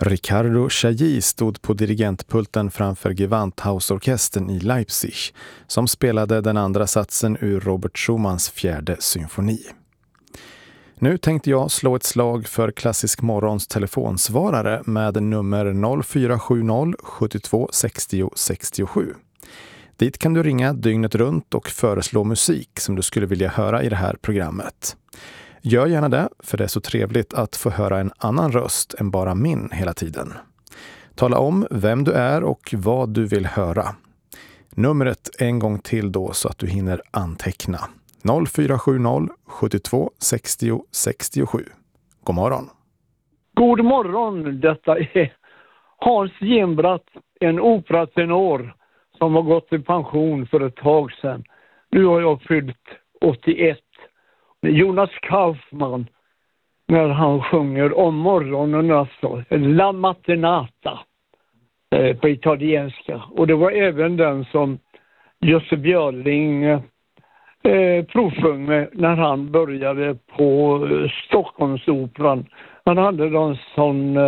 Riccardo Chailly stod på dirigentpulten framför Gewandhausorkestern i Leipzig som spelade den andra satsen ur Robert Schumans fjärde symfoni. Nu tänkte jag slå ett slag för Klassisk Morgons telefonsvarare med nummer 0470 72 60 67. Dit kan du ringa dygnet runt och föreslå musik som du skulle vilja höra i det här programmet. Gör gärna det, för det är så trevligt att få höra en annan röst än bara min hela tiden. Tala om vem du är och vad du vill höra. Numret en gång till då så att du hinner anteckna. 0470 72 60 67. God morgon. God morgon, detta är Hans Genbratt, en operatenor som har gått i pension för ett tag sedan. Nu har jag fyllt 81. Jonas Kaufman, när han sjunger om morgonen, alltså La Mattinata på italienska. Och det var även den som Jussi Björling provsjöng med när han började på Stockholmsoperan. Han hade någon sån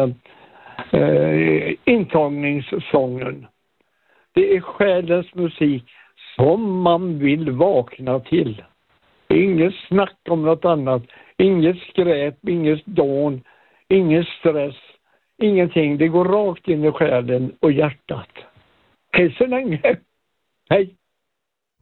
intagningssången. Det är själens musik som man vill vakna till. Inget snack om något annat. Inget skräp, inget dån, ingen stress, ingenting. Det går rakt in i själen och hjärtat. Hej så länge. Hej.